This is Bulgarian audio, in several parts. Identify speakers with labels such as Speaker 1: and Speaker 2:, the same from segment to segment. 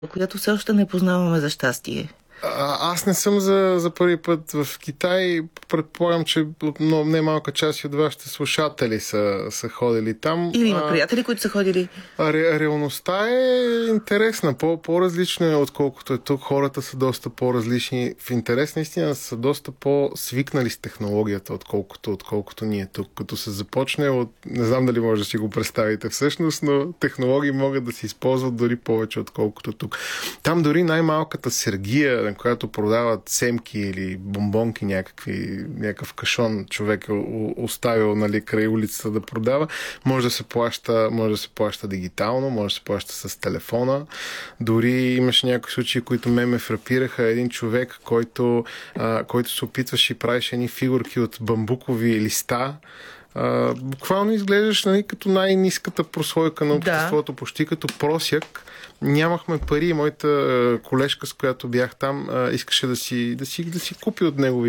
Speaker 1: която все още не познаваме за щастие.
Speaker 2: Аз не съм за първи път в Китай. Предполагам, че много немалка част от вашите слушатели са ходили там.
Speaker 1: Или има приятели, които са ходили.
Speaker 2: Реалността е интересна. По-различно е, отколкото е тук. Хората са доста по-различни. В интерес наистина са доста по-свикнали с технологията, отколкото ние тук. Като се започне от... Не знам дали може да си го представите всъщност, но технологии могат да се използват дори повече, отколкото тук. Там дори най-малката сергия, на която продават семки или бомбонки, някакъв кашон човек е оставил, нали, край улицата да продава, може да се плаща дигитално, може да се плаща с телефона. Дори имаше някои случаи, които ме фрапираха. Един човек, който се опитваше и правеше едни фигурки от бамбукови листа. Буквално изглеждаш, нали, като най-ниската прослойка на обществото, почти като просяк. Нямахме пари. Моята колежка, с която бях там, искаше да си купи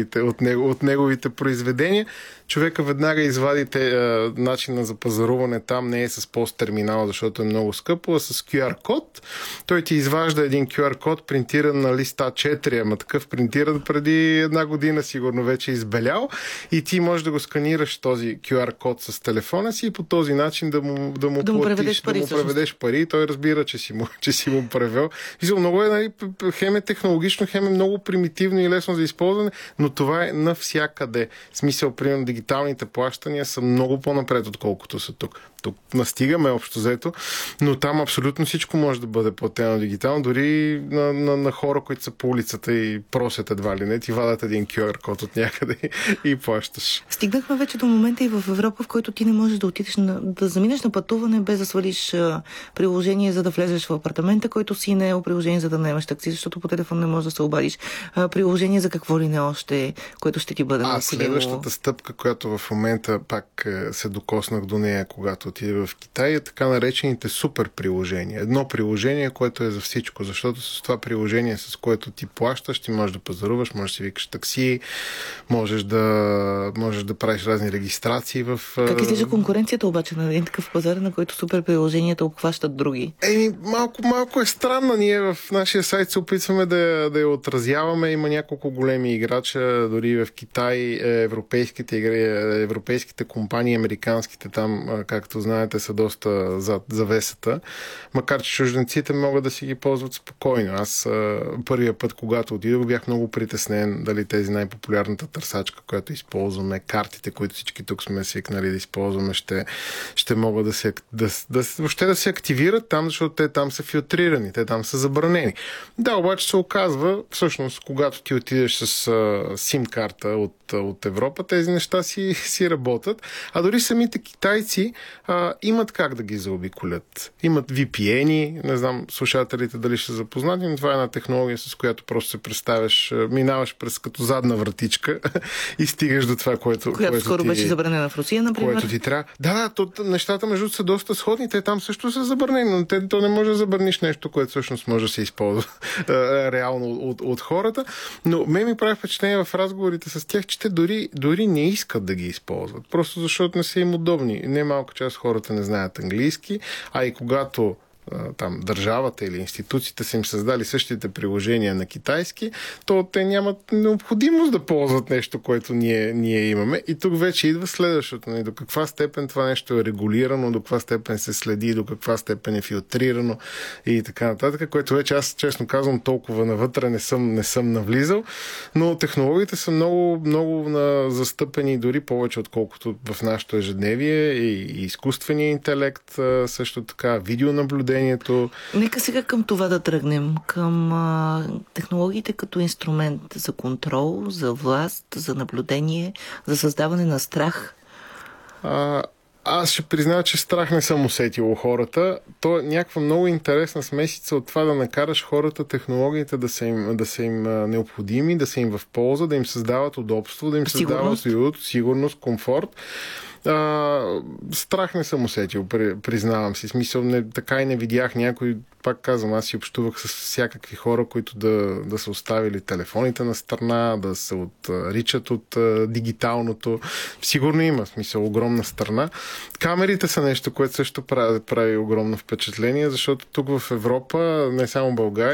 Speaker 2: от неговите произведения. Човека веднага извади начина за пазаруване там не е с POS-терминал, защото е много скъпо, а с QR-код. Той ти изважда един QR-код, принтиран на листа 4, ама такъв принтиран преди една година, сигурно вече е избелял, и ти можеш да го сканираш този QR-код с телефона си и по този начин да му преведеш пари. И той разбира, че си му превел. Много е, нали, хем е технологично, хем е много примитивно и лесно за използване, но това е навсякъде. В смисъл, примерно, дигиталните плащания са много по-напред, отколкото са тук. Тук настигаме общо взето, но там абсолютно всичко може да бъде платено дигитално, дори на хора, които са по улицата и просят едва ли не, ти вадат един QR код от някъде и плащаш.
Speaker 1: Стигнахме вече до момента и в Европа, в който ти не можеш да отидеш да заминеш на пътуване без да свалиш приложение, за да влезеш в апартамента, който си не е приложение, за да наемаш такси, защото по телефон не можеш да се обадиш. Приложение за какво ли не още, което ще ти бъде необходимо.
Speaker 2: Следващата стъпка, която в момента пак се докоснах до нея, когато отида в Китай, е така наречените супер приложения. Едно приложение, което е за всичко, защото с това приложение, с което ти плащаш, ти можеш да пазаруваш, можеш да си викаш такси, можеш да правиш разни регистрации в...
Speaker 1: Как излиза конкуренцията обаче на един такъв пазар, на който супер приложенията обхващат други?
Speaker 2: Малко е странно. Ние в нашия сайт се опитваме да я отразяваме. Има няколко големи играча, дори в Китай, европейските компании, американските там, както знаете, са доста зад завесата. Макар че чужденците могат да си ги ползват спокойно. Аз първия път, когато отидох, бях много притеснен дали тези най-популярната търсачка, която използваме, картите, които всички тук сме свикнали да използваме, ще могат въобще да се активират там, защото те там са филтрирани, те там са забранени. Да, обаче се оказва, всъщност, когато ти отидеш с сим-карта от Европа, тези неща си работят. А дори самите китайци имат как да ги заобиколят. Имат VPN-и, не знам слушателите дали ще запознати, но това е една технология, с която просто се представяш, минаваш през като задна вратичка и стигаш до това, което
Speaker 1: скоро беше забранена в Русия, например.
Speaker 2: Което ти трябва. Нещата между са доста сходни, те там също са забранени, но то не може да забраниш нещо, което всъщност може да се използва реално от хората. Но ми прави впечатление в разговорите с тях, че те дори не искат да ги използват. Просто защото не са им удобни. Немалка част хората не знаят английски, а и когато там държавата или институциите са им създали същите приложения на китайски, то те нямат необходимост да ползват нещо, което ние имаме. И тук вече идва следващото. До каква степен това нещо е регулирано, до каква степен се следи, до каква степен е филтрирано и така нататък, което вече аз, честно казвам, толкова навътре не съм навлизал, но технологиите са много, много застъпени, дори повече отколкото в нашето ежедневие, и изкуствения интелект, също така, видеонаблюдение.
Speaker 1: Нека сега към това да тръгнем. Към технологиите като инструмент за контрол, за власт, за наблюдение, за създаване на страх.
Speaker 2: Аз ще призная, че страх не съм усетил у хората. То е някаква много интересна смесица от това да накараш хората технологиите да са им необходими, да са им в полза, да им създават удобство, да им създават сигурност, комфорт. Страх не съм усетил, признавам си. Смисъл, така и не видях някой. Пак казвам, аз си общувах с всякакви хора, които да са оставили телефоните на страна, да се отричат от дигиталното. Сигурно има смисъл, огромна страна. Камерите са нещо, което също прави огромно впечатление, защото тук в Европа, не само България,